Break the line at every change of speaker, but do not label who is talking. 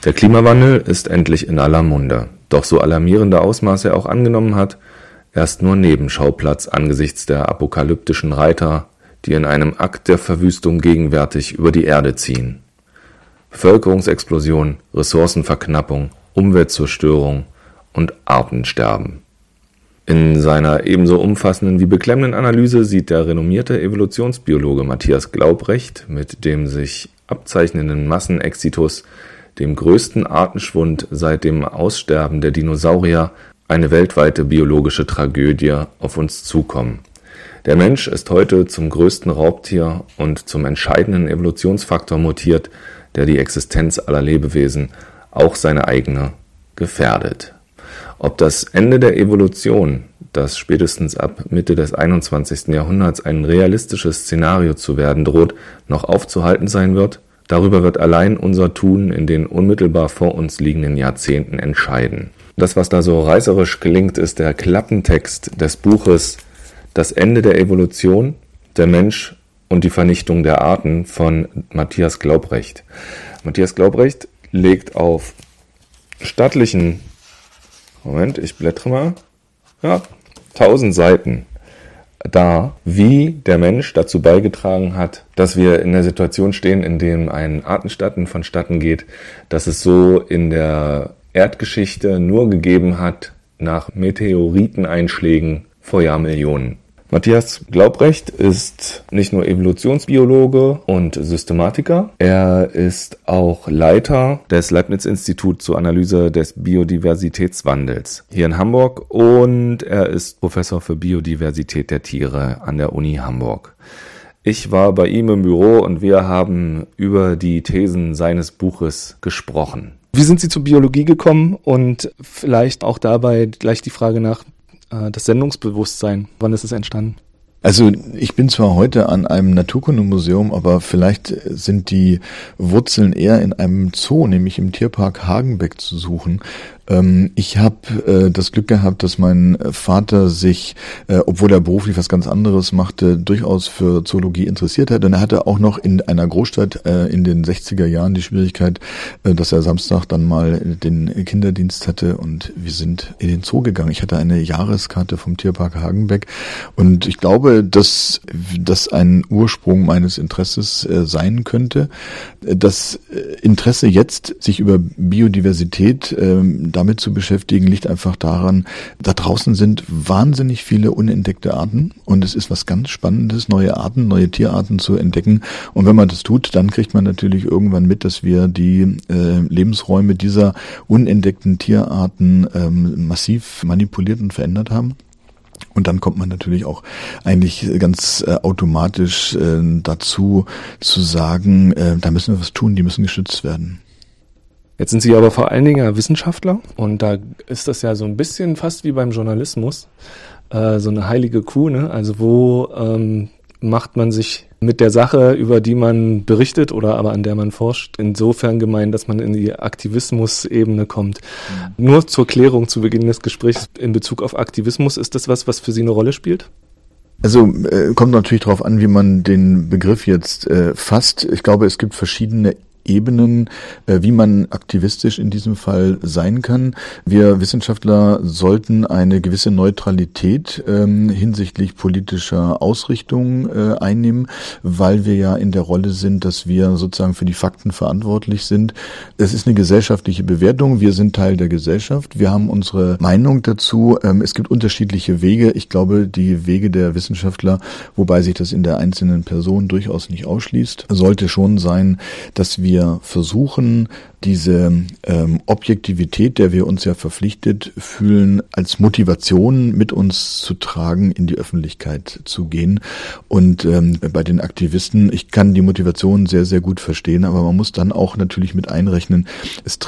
Der Klimawandel ist endlich in aller Munde. Doch so alarmierende Ausmaße er auch angenommen hat, er ist nur Nebenschauplatz angesichts der apokalyptischen Reiter, die in einem Akt der Verwüstung gegenwärtig über die Erde ziehen. Bevölkerungsexplosion, Ressourcenverknappung, Umweltzerstörung und Artensterben. In seiner ebenso umfassenden wie beklemmenden Analyse sieht der renommierte Evolutionsbiologe Matthias Glaubrecht mit dem sich abzeichnenden Massenexitus, dem größten Artenschwund seit dem Aussterben der Dinosaurier, eine weltweite biologische Tragödie auf uns zukommen. Der Mensch ist heute zum größten Raubtier und zum entscheidenden Evolutionsfaktor mutiert, der die Existenz aller Lebewesen, auch seine eigene, gefährdet. Ob das Ende der Evolution, das spätestens ab Mitte des 21. Jahrhunderts ein realistisches Szenario zu werden droht, noch aufzuhalten sein wird, darüber wird allein unser Tun in den unmittelbar vor uns liegenden Jahrzehnten entscheiden. Das, was da so reißerisch klingt, ist der Klappentext des Buches Das Ende der Evolution, der Mensch und die Vernichtung der Arten von Matthias Glaubrecht. Matthias Glaubrecht legt auf stattlichen, Moment, ich blättere mal, 1000 Seiten dar, wie der Mensch dazu beigetragen hat, dass wir in der Situation stehen, in dem ein Artensterben vonstatten geht, dass es so in der Erdgeschichte nur gegeben hat nach Meteoriteneinschlägen vor Jahrmillionen. Matthias Glaubrecht ist nicht nur Evolutionsbiologe und Systematiker, er ist auch Leiter des Leibniz-Instituts zur Analyse des Biodiversitätswandels hier in Hamburg und er ist Professor für Biodiversität der Tiere an der Uni Hamburg. Ich war bei ihm im Büro und wir haben über die Thesen seines Buches gesprochen.
Wie sind Sie zur Biologie gekommen und vielleicht auch dabei gleich die Frage nach das Sendungsbewusstsein, wann ist es entstanden?
Also ich bin zwar heute an einem Naturkundemuseum, aber vielleicht sind die Wurzeln eher in einem Zoo, nämlich im Tierpark Hagenbeck zu suchen. Ich habe das Glück gehabt, dass mein Vater sich, obwohl er beruflich was ganz anderes machte, durchaus für Zoologie interessiert hat. Und er hatte auch noch in einer Großstadt in den 60er Jahren die Schwierigkeit, dass er Samstag dann mal den Kinderdienst hatte und wir sind in den Zoo gegangen. Ich hatte eine Jahreskarte vom Tierpark Hagenbeck und ich glaube, dass das ein Ursprung meines Interesses sein könnte. Das Interesse jetzt, sich über Biodiversität damit zu beschäftigen, liegt einfach daran, da draußen sind wahnsinnig viele unentdeckte Arten und es ist was ganz Spannendes, neue Arten, neue Tierarten zu entdecken. Und wenn man das tut, dann kriegt man natürlich irgendwann mit, dass wir die Lebensräume dieser unentdeckten Tierarten massiv manipuliert und verändert haben. Und dann kommt man natürlich auch eigentlich ganz automatisch dazu zu sagen, da müssen wir was tun, die müssen geschützt werden.
Jetzt sind Sie aber vor allen Dingen Wissenschaftler und da ist das ja so ein bisschen fast wie beim Journalismus, so eine heilige Kuh, ne? Also wo macht man sich mit der Sache, über die man berichtet oder aber an der man forscht, insofern gemein, dass man in die Aktivismus-Ebene kommt. Nur zur Klärung zu Beginn des Gesprächs in Bezug auf Aktivismus, ist das was für Sie eine Rolle spielt?
Also kommt natürlich darauf an, wie man den Begriff jetzt fasst. Ich glaube, es gibt verschiedene Ebenen, wie man aktivistisch in diesem Fall sein kann. Wir Wissenschaftler sollten eine gewisse Neutralität hinsichtlich politischer Ausrichtung einnehmen, weil wir ja in der Rolle sind, dass wir sozusagen für die Fakten verantwortlich sind. Es ist eine gesellschaftliche Bewertung. Wir sind Teil der Gesellschaft. Wir haben unsere Meinung dazu. Es gibt unterschiedliche Wege. Ich glaube, die Wege der Wissenschaftler, wobei sich das in der einzelnen Person durchaus nicht ausschließt, sollte schon sein, dass wir versuchen, diese Objektivität, der wir uns ja verpflichtet fühlen, als Motivation mit uns zu tragen, in die Öffentlichkeit zu gehen. Und bei den Aktivisten, ich kann die Motivation sehr, sehr gut verstehen, aber man muss dann auch natürlich mit einrechnen, es